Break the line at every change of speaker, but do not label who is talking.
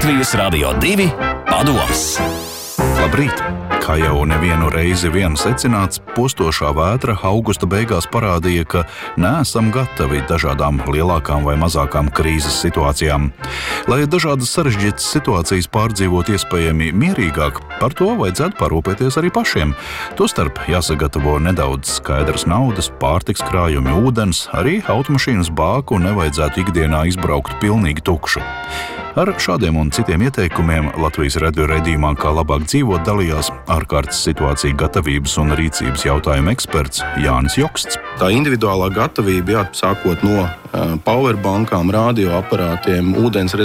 Latvijas Radio 2 padoms.
Labrīt! Kā jau nevienu reizi vien secināts, postošā vētra augusta beigās parādīja, ka neesam gatavi dažādām lielākām vai mazākām krīzes situācijām. Lai dažādas sarežģītas situācijas pārdzīvot iespējami mierīgāk, par to vajadzētu parūpēties arī pašiem. Tostarp jāsagatavo nedaudz skaidras naudas, pārtiks krājumi, ūdens, arī automašīnas bāku nevajadzētu ikdienā izbraukt pilnīgi tukšu. Ar šādiem un citiem ieteikumiem Latvijas radio raidījumā Kā labāk dzīvot dalījās ārkārtas situācija gatavības un rīcības jautājumu eksperts Jānis Joksts.
Tā individuālā gatavība, sākot no powerbankām, radioaparātiem, ūdens